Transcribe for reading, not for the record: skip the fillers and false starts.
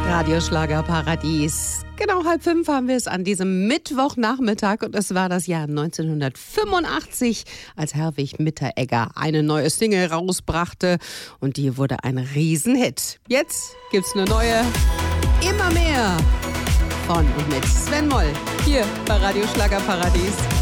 Radioschlagerparadies. Genau 4:30 haben wir es an diesem Mittwochnachmittag und es war das Jahr 1985, als Herwig Mitteregger eine neue Single rausbrachte und die wurde ein Riesenhit. Jetzt gibt's eine neue, immer mehr von und mit Sven Moll hier bei Radioschlagerparadies.